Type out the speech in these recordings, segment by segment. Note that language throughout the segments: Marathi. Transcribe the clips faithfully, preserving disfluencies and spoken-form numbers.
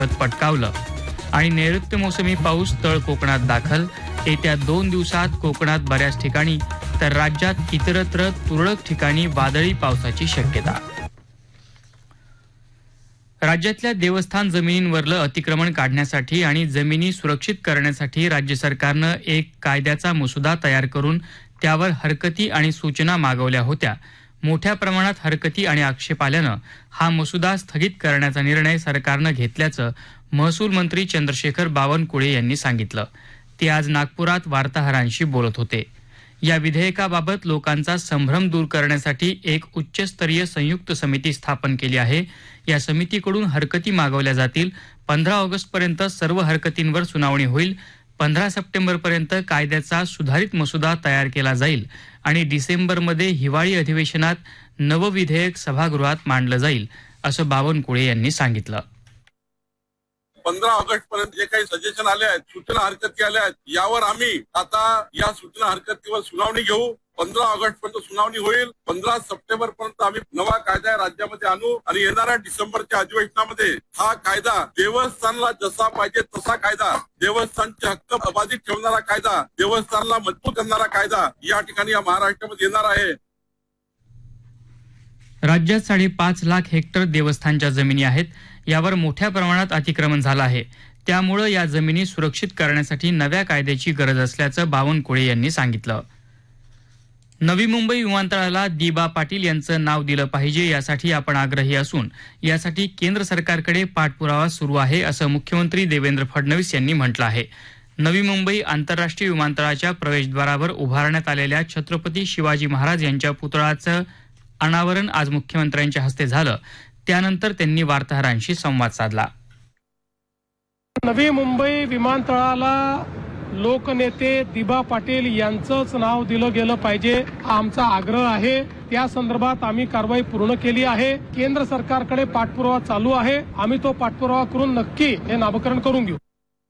पटकावलं आणि नैऋत्य मोसमी पाऊस तळ कोकणात दाखल. येत्या दोन दिवसात कोकणात बऱ्याच ठिकाणी तर राज्यात इतरत्र तुरळक ठिकाणी वादळी पावसाची शक्यता. राज्यातल्या देवस्थान जमिनींवरलं अतिक्रमण काढण्यासाठी आणि जमिनी सुरक्षित करण्यासाठी राज्य सरकारनं एक कायद्याचा मसुदा तयार करून त्यावर हरकती आणि सूचना मागवल्या होत्या. मोठ्या प्रमाणात हरकती आणि आक्षेप आल्यानं हा मसुदा स्थगित करण्याचा निर्णय सरकारनं घेतल्याचं महसूल मंत्री चंद्रशेखर बावनकुळे यांनी सांगितलं. ते आज नागपुरात वार्ताहरांशी बोलत होते. या विधेयकाबाबत लोकांचा संभ्रम दूर करण्यासाठी एक उच्चस्तरीय संयुक्त समिती स्थापन केली आहे. या समितीकडून हरकती मागवल्या जातील. पंधरा ऑगस्टपर्यंत सर्व हरकतींवर सुनावणी होईल. पंधरा सप्टेंबरपर्यंत कायद्याचा सुधारित मसुदा तयार केला जाईल आणि डिसेंबरमध्ये हिवाळी अधिवेशनात नवं विधेयक सभागृहात मांडलं जाईल, असं बावनकुळे यांनी सांगितलं. पंधरा ऑगस्ट पर्यंत जे काही सजेशन आले आहेत, सूचना हरकती आल्या आहेत, यावर आम्ही आता या सूचना हरकतीवर सुनावणी घेऊ. पंधरा ऑगस्ट पर्यंत सुनावणी होईल. पंधरा सप्टेंबर पर्यंत आम्ही नवा कायदा राज्यामध्ये आणू आणि येणाऱ्या डिसेंबरच्या अधिवेशनामध्ये हा कायदा देवस्थानला जसा पाहिजे तसा कायदा, देवस्थानचे हक्क अबाधित ठेवणारा कायदा, देवस्थानला मजबूत करणारा कायदा या ठिकाणी या महाराष्ट्रामध्ये येणार आहे. राज्यात साडेपाच लाख हेक्टर देवस्थानच्या जमिनी आहेत. यावर मोठ्या प्रमाणात अतिक्रमण झालं आहे. त्यामुळे या जमिनी सुरक्षित करण्यासाठी नव्या कायद्याची गरज असल्याचं बावनकुळे यांनी सांगितलं. नवी मुंबई विमानतळाला दिबा पाटील यांचं नाव दिलं पाहिजे, यासाठी आपण आग्रही असून यासाठी केंद्र सरकारकडे पाठपुरावा सुरू आहे, असं मुख्यमंत्री देवेंद्र फडणवीस यांनी म्हटलं आहे. नवी मुंबई आंतरराष्ट्रीय विमानतळाच्या प्रवेशद्वारावर उभारण्यात आलेल्या छत्रपती शिवाजी महाराज यांच्या पुतळ्याचं अनावरण आज मुख्यमंत्र्यांच्या हस्ते झालं. त्यानंतर त्यांनी वार्ताहरांशी संवाद साधला. नवी मुंबई विमानतळाला लोकनेते दिबा पाटील यांचंच नाव दिलं गेलं पाहिजे, हा आमचा आग्रह आहे. त्या संदर्भात आम्ही कारवाई पूर्ण केली आहे. केंद्र सरकारकडे पाठपुरावा चालू आहे. आम्ही तो पाठपुरावा करून नक्की हे नामकरण करून घेऊ.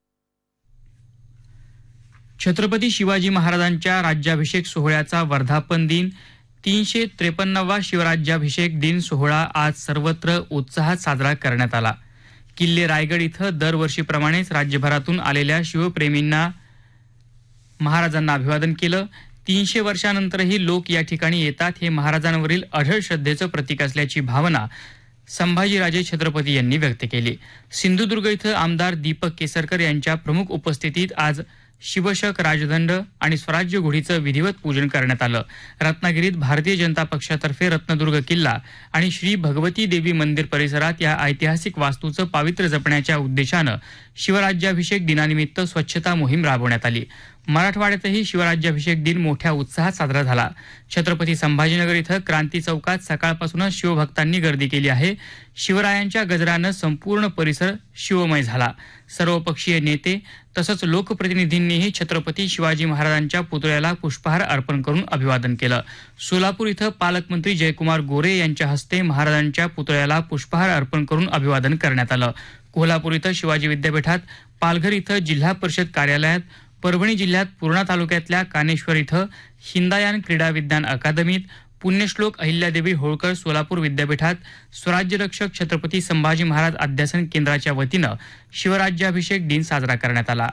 छत्रपती शिवाजी महाराजांच्या राज्याभिषेक सोहळ्याचा वर्धापन दिन तीनशे त्रेपन्नावा शिवराज्याभिषेक दिन सोहळा आज सर्वत्र उत्साहात साजरा करण्यात आला. किल्ले रायगड इथं दरवर्षीप्रमाणेच राज्यभरातून आलेल्या शिवप्रेमींना महाराजांना अभिवादन केलं. तीनशे वर्षानंतरही लोक या ठिकाणी येतात, हे महाराजांवरील अढळ श्रद्धेचं प्रतीक असल्याची भावना संभाजीराजे छत्रपती यांनी व्यक्त केली. सिंधुदुर्ग इथं आमदार दीपक केसरकर यांच्या प्रमुख उपस्थितीत आज शिवशक, राजदंड आणि स्वराज्य घोडीचं विधिवत पूजन करण्यात आलं. रत्नागिरीत भारतीय जनता पक्षातर्फे रत्नदुर्ग किल्ला आणि श्री भगवती देवी मंदिर परिसरात या ऐतिहासिक वास्तूचं पावित्र्य जपण्याच्या उद्देशानं शिवराज्याभिषेक दिनानिमित्त स्वच्छता मोहीम राबवण्यात आली. मराठवाड्यातही शिवराज्याभिषेक दिन मोठ्या उत्साहात साजरा झाला. छत्रपती संभाजीनगर इथं क्रांती चौकात सकाळपासूनच शिवभक्तांनी गर्दी केली आहे. शिवरायांच्या गजरानं संपूर्ण परिसर शिवमय झाला. सर्वपक्षीय नेते तसंच लोकप्रतिनिधींनीही छत्रपती शिवाजी महाराजांच्या पुतळ्याला पुष्पहार अर्पण करून अभिवादन केलं. सोलापूर इथं पालकमंत्री जयकुमार गोरे यांच्या हस्ते महाराजांच्या पुतळ्याला पुष्पहार अर्पण करून अभिवादन करण्यात आलं. कोल्हापूर इथं शिवाजी विद्यापीठात, पालघर इथं जिल्हा परिषद कार्यालयात, परभणी जिल्ह्यात पूर्णा तालुक्यातल्या कानेश्वर इथं हिंदायान क्रीडा विज्ञान अकादमीत, पुण्यश्लोक अहिल्यादेवी होळकर सोलापूर विद्यापीठात, स्वराज्य रक्षक छत्रपती संभाजी महाराज अध्यासन केंद्राच्या वतीनं शिवराज्याभिषेक दिन साजरा करण्यात आला.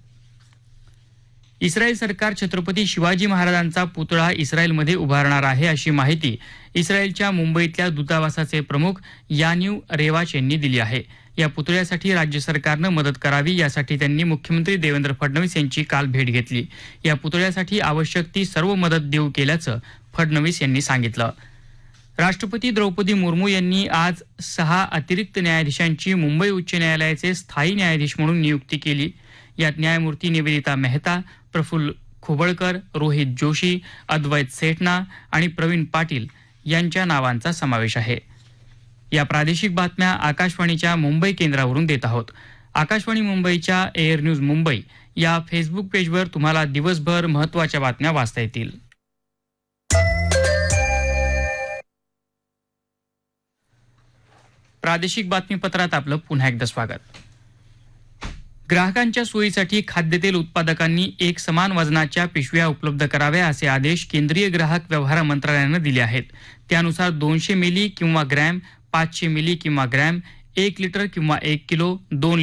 इस्रायल सरकार छत्रपती शिवाजी महाराजांचा पुतळा इस्रायलमध्ये उभारणार आहे, अशी माहिती इस्रायलच्या मुंबईतल्या दूतावासाचे प्रमुख यानिव रेवाच यांनी दिली आहे. या पुतळ्यासाठी राज्य सरकारनं मदत करावी, यासाठी त्यांनी मुख्यमंत्री देवेंद्र फडणवीस यांची काल भेट घेतली. या पुतळ्यासाठी आवश्यक ती सर्व मदत देऊ केल्याचं फडणवीस यांनी सांगितलं. राष्ट्रपती द्रौपदी मुर्मू यांनी आज सहा अतिरिक्त न्यायाधीशांची मुंबई उच्च न्यायालयाचे स्थायी न्यायाधीश म्हणून नियुक्ती केली. यात न्यायमूर्ती निवेदिता मेहता, प्रफुल्ल खोबळकर, रोहित जोशी, अद्वैत सेठना आणि प्रवीण पाटील यांच्या नावांचा समावेश आहे. या प्रादेशिक बातम्या आकाशवाणीच्या मुंबई केंद्रावरून देत आहोत. आकाशवाणी मुंबईच्या एअर न्यूज मुंबई या फेसबुक पेजवर तुम्हाला दिवसभर महत्त्वाच्या बातम्या वाचता येतील. प्रादेशिक बातमीपत्रात आपलं पुन्हा एकदा स्वागत. ग्राहकांच्या सोयीसाठी खाद्यतेल उत्पादकांनी एक समान वजनाच्या पिशव्या उपलब्ध कराव्या, असे आदेश केंद्रीय ग्राहक व्यवहार मंत्रालयानं दिले आहेत. त्यानुसार दोनशे मिली किंवा ग्रॅम, पाचशे मिली किंवा ग्रॅम, एक लिटर किंवा एक किलो दोन